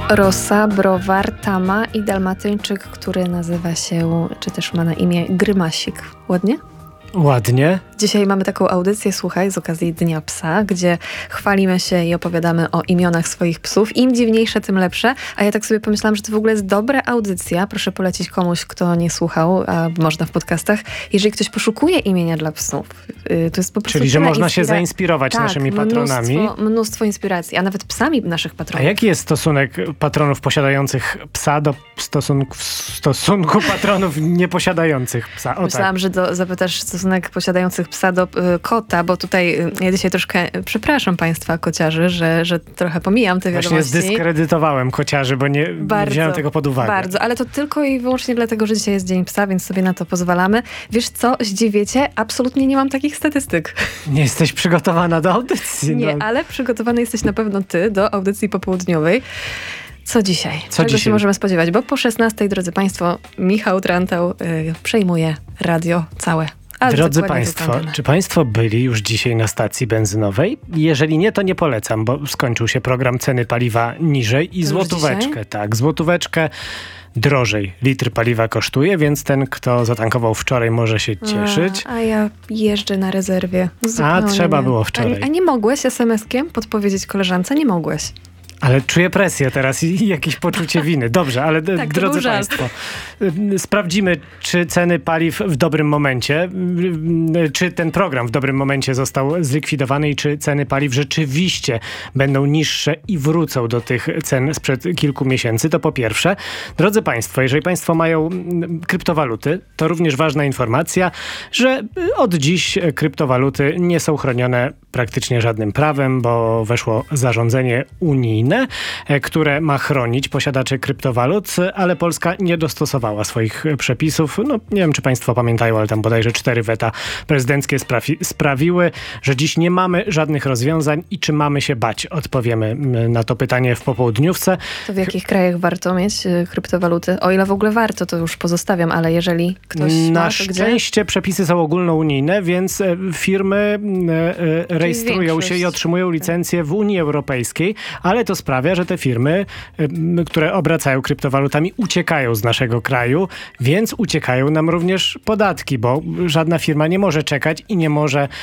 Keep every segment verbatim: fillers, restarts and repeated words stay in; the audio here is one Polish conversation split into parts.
Rosa, browar, tama i dalmatyńczyk, który nazywa się, czy też ma na imię Grymasik. Ładnie? Ładnie. Dzisiaj mamy taką audycję, słuchaj, z okazji Dnia Psa, gdzie chwalimy się i opowiadamy o imionach swoich psów. Im dziwniejsze, tym lepsze. A ja tak sobie pomyślałam, że to w ogóle jest dobra audycja. Proszę polecić komuś, kto nie słuchał, a można w podcastach. Jeżeli ktoś poszukuje imienia dla psów, to jest po prostu... Czyli, że można się inspira- zainspirować tak, naszymi patronami. Mnóstwo, mnóstwo inspiracji, a nawet psami naszych A patronów. jaki jest stosunek patronów posiadających psa do stosunku, stosunku patronów nieposiadających psa? O, Myślałam, tak. że do, zapytasz stosunek posiadających psa do y, kota, bo tutaj y, ja dzisiaj troszkę y, przepraszam państwa kociarzy, że, że trochę pomijam te Właśnie wiadomości. zdyskredytowałem kociarzy, bo nie, Bardzo, nie wziąłem tego pod uwagę. Bardzo, ale to tylko i wyłącznie dlatego, że dzisiaj jest Dzień Psa, więc sobie na to pozwalamy. Wiesz co, zdziwiecie? Absolutnie nie mam takich statystyk. Nie jesteś przygotowana do audycji. Nie, no. ale przygotowany jesteś na pewno ty do audycji popołudniowej. Co dzisiaj? Co Czego dzisiaj? się możemy spodziewać? Bo po szesnastej, drodzy państwo, Michał Trantał y, przejmuje radio całe. Ale Drodzy dokładnie Państwo, wykonane. czy Państwo byli już dzisiaj na stacji benzynowej? Jeżeli nie, to nie polecam, bo skończył się program ceny paliwa niżej i To już złotóweczkę. dzisiaj? Tak, złotóweczkę drożej litr paliwa kosztuje, więc ten, kto zatankował wczoraj, może się cieszyć. A, a ja jeżdżę na rezerwie. Zupełnie trzeba nie. było wczoraj. A, a nie mogłeś es em eskiem podpowiedzieć koleżance? Nie mogłeś. Ale czuję presję teraz i jakieś poczucie winy. Dobrze, ale d- Tak, to drodzy był żart. Państwo, y, sprawdzimy, czy ceny paliw w dobrym momencie, y, y, czy ten program w dobrym momencie został zlikwidowany i czy ceny paliw rzeczywiście będą niższe i wrócą do tych cen sprzed kilku miesięcy. To po pierwsze. Drodzy Państwo, jeżeli Państwo mają mm, kryptowaluty, to również ważna informacja, że y, od dziś kryptowaluty nie są chronione praktycznie żadnym prawem, bo weszło zarządzenie unijne, e, które ma chronić posiadaczy kryptowalut, ale Polska nie dostosowała swoich przepisów. No, nie wiem, czy Państwo pamiętają, ale tam bodajże cztery weta prezydenckie sprawi- sprawiły, że dziś nie mamy żadnych rozwiązań i czy mamy się bać? Odpowiemy mm, na to pytanie w popołudniówce. To w jakich krajach warto mieć y, kryptowaluty? O ile w ogóle warto, to już pozostawiam, ale jeżeli ktoś Na ma, to gdzie? szczęście przepisy są ogólnounijne, więc e, firmy e, e, rejestrują większość. się i otrzymują licencje w Unii Europejskiej, ale to sprawia, że te firmy, e, które obracają kryptowalutami, uciekają z naszego kraju, więc uciekają nam również podatki, bo żadna firma nie może czekać i nie może e,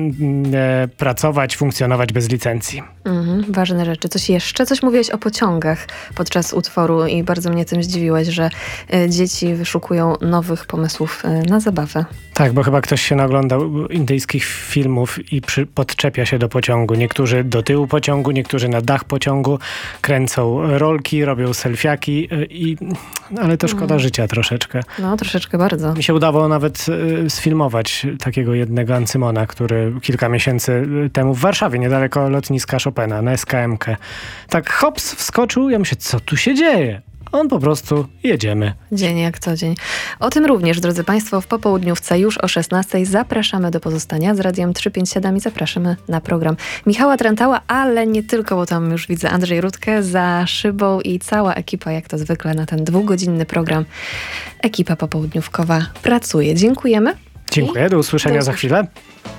e, pracować, funkcjonować bez licencji. Mhm, ważne rzeczy. Coś jeszcze? Coś mówiłeś o pociągach podczas utworu i bardzo mnie tym zdziwiłeś, że y, dzieci wyszukują nowych pomysłów y, na zabawę. Tak, bo chyba ktoś się naglądał indyjskich filmów i przy, podczepia się do pociągu. Niektórzy do tyłu pociągu, niektórzy na dach pociągu, kręcą rolki, robią selfiaki, i, ale to szkoda Mm. życia troszeczkę. No, troszeczkę bardzo. Mi się udało nawet y, sfilmować takiego jednego Ancymona, który kilka miesięcy temu w Warszawie, niedaleko lotniska Chopina, na es ka em kę. Tak hops, wskoczył, ja myślę, co tu się dzieje? On po prostu jedziemy. Dzień jak co dzień. O tym również, drodzy Państwo, w popołudniówce już o szesnastej zapraszamy do pozostania z Radiem trzysta pięćdziesiąt siedem i zapraszamy na program Michała Trantała, ale nie tylko, bo tam już widzę Andrzej Rutkę za szybą i cała ekipa, jak to zwykle na ten dwugodzinny program. Ekipa popołudniówkowa pracuje. Dziękujemy. Dziękuję, do usłyszenia do za chwilę.